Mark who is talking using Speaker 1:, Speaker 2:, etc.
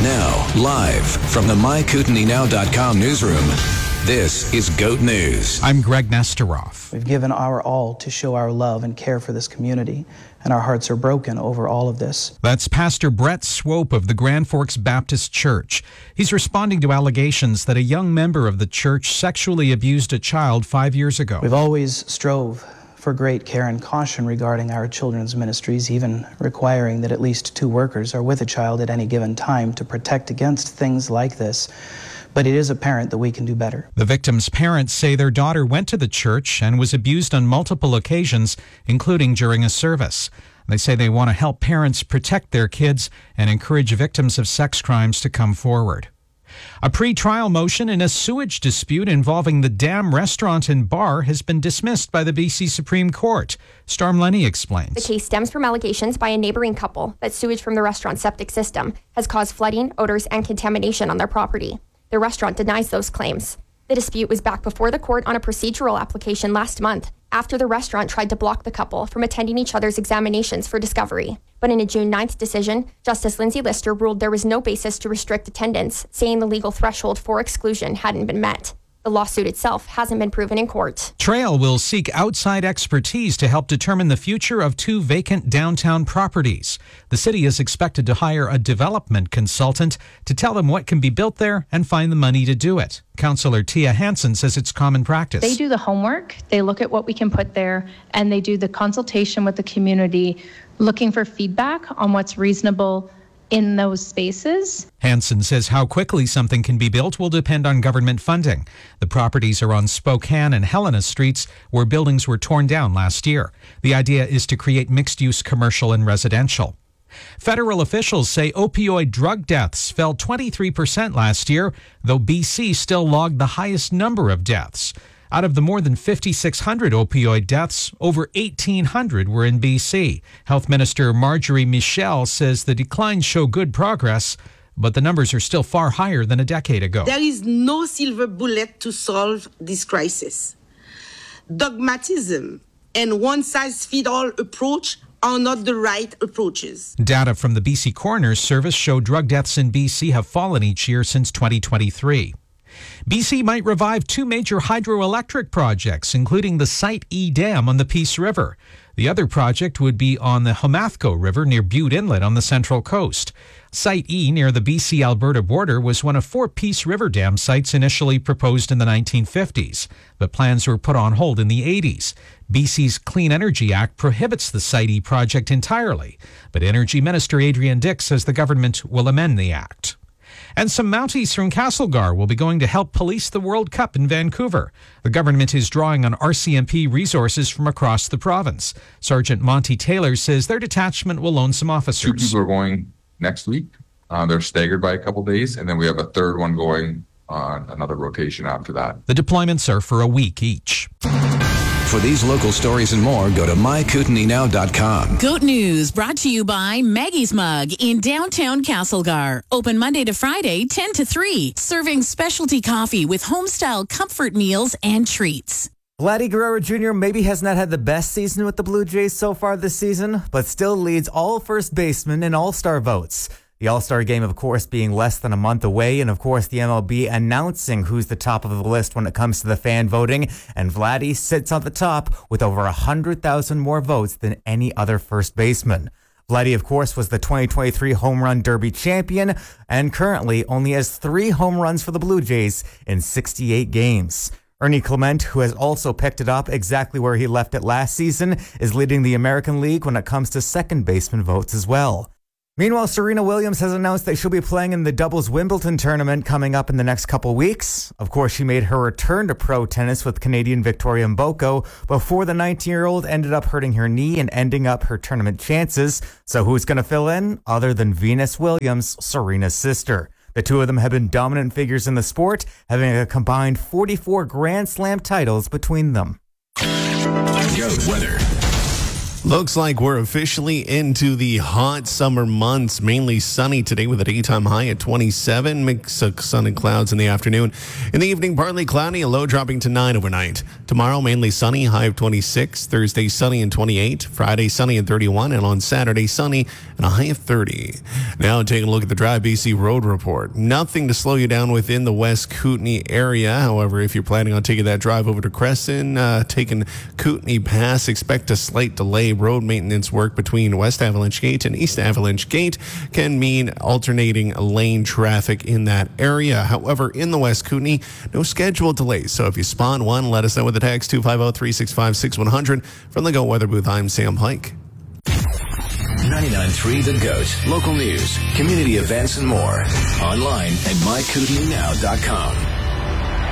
Speaker 1: Now, live from the MyKootenaeNow.com newsroom, this is GOAT News.
Speaker 2: I'm Greg Nesteroff.
Speaker 3: We've given our all to show our love and care for this community, and our hearts are broken over all of this.
Speaker 2: That's Pastor Brett Swope of the Grand Forks Baptist Church. He's responding to allegations that a young member of the church sexually abused a child 5 years ago.
Speaker 3: We've always strove for great care and caution regarding our children's ministries, even requiring that at least 2 workers are with a child at any given time to protect against things like this. But it is apparent that we can do better.
Speaker 2: The victim's parents say their daughter went to the church and was abused on multiple occasions, including during a service. They say they want to help parents protect their kids and encourage victims of sex crimes to come forward. A pre-trial motion in a sewage dispute involving the Dam restaurant and bar has been dismissed by the BC Supreme Court. Storm Lenny explains.
Speaker 4: The case stems from allegations by a neighboring couple that sewage from the restaurant's septic system has caused flooding, odors, and contamination on their property. The restaurant denies those claims. The dispute was back before the court on a procedural application last month after the restaurant tried to block the couple from attending each other's examinations for discovery. But in a June 9th decision, Justice Lindsay Lister ruled there was no basis to restrict attendance, saying the legal threshold for exclusion hadn't been met. The lawsuit itself hasn't been proven in court.
Speaker 2: Trail will seek outside expertise to help determine the future of 2 vacant downtown properties. The city is expected to hire a development consultant to tell them what can be built there and find the money to do it. Councillor Tia Hansen says it's common practice.
Speaker 5: They do the homework, they look at what we can put there, and they do the consultation with the community, looking for feedback on what's reasonable in those spaces.
Speaker 2: Hansen says how quickly something can be built will depend on government funding. The properties are on Spokane and Helena Streets, where buildings were torn down last year. The idea is to create mixed-use commercial and residential. Federal officials say opioid drug deaths fell 23% last year, though BC still logged the highest number of deaths. Out of the more than 5,600 opioid deaths, over 1,800 were in BC. Health Minister Marjorie Michel says the declines show good progress, but the numbers are still far higher than a decade ago.
Speaker 6: There is no silver bullet to solve this crisis. Dogmatism and one-size-fits-all approach are not the right approaches.
Speaker 2: Data from the BC Coroner's Service show drug deaths in BC have fallen each year since 2023. BC might revive 2 major hydroelectric projects, including the Site E Dam on the Peace River. The other project would be on the Homathko River near Butte Inlet on the Central Coast. Site E near the BC-Alberta border was one of 4 Peace River Dam sites initially proposed in the 1950s, but plans were put on hold in the 80s. BC's Clean Energy Act prohibits the Site E project entirely, but Energy Minister Adrian Dix says the government will amend the act. And some Mounties from Castlegar will be going to help police the World Cup in Vancouver. The government is drawing on RCMP resources from across the province. Sergeant Monty Taylor says their detachment will loan some officers.
Speaker 7: 2 people are going next week. They're staggered by a couple days, and then we have a third one going on another rotation after that.
Speaker 2: The deployments are for a week each.
Speaker 1: For these local stories and more, go to MyKootenaeNow.com.
Speaker 8: GOAT News brought to you by Maggie's Mug in downtown Castlegar. Open Monday to Friday, 10 to 3. Serving specialty coffee with home-style comfort meals and treats.
Speaker 9: Vladdy Guerrero Jr. maybe has not had the best season with the Blue Jays so far this season, but still leads all first basemen in All-Star votes. The All-Star game, of course, being less than a month away, and of course the MLB announcing who's the top of the list when it comes to the fan voting, and Vladdy sits on the top with over 100,000 more votes than any other first baseman. Vladdy, of course, was the 2023 Home Run Derby champion, and currently only has 3 home runs for the Blue Jays in 68 games. Ernie Clement, who has also picked it up exactly where he left it last season, is leading the American League when it comes to second baseman votes as well. Meanwhile, Serena Williams has announced that she'll be playing in the doubles Wimbledon tournament coming up in the next couple weeks. Of course, she made her return to pro tennis with Canadian Victoria Mboko before the 19-year-old ended up hurting her knee and ending up her tournament chances. So who's going to fill in other than Venus Williams, Serena's sister? The two of them have been dominant figures in the sport, having a combined 44 Grand Slam titles between them.
Speaker 1: Goat weather.
Speaker 10: Looks like we're officially into the hot summer months. Mainly sunny today with a daytime high at 27. Mix of sun and clouds in the afternoon. In the evening, partly cloudy, a low dropping to 9 overnight. Tomorrow, mainly sunny, high of 26. Thursday, sunny and 28. Friday, sunny and 31. And on Saturday, sunny and a high of 30. Now taking a look at the Drive BC road report. Nothing to slow you down within the West Kootenay area. However, if you're planning on taking that drive over to Crescent, taking Kootenay Pass, expect a slight delay. Road maintenance work between West Avalanche Gate and East Avalanche Gate can mean alternating lane traffic in that area. However, in the West Kootenay, no scheduled delays. So if you spot one, let us know with a text 250-365-6100. From the Go Weather Booth, I'm Sam Pike.
Speaker 1: 99.3 The Goat. Local news, community events, and more. Online at mykootenaynow.com.